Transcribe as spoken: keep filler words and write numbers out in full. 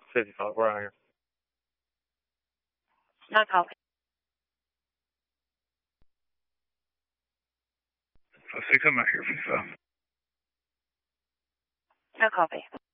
fifty-five, we're out here. Not copy. I say come out here, fifty-five. No copy.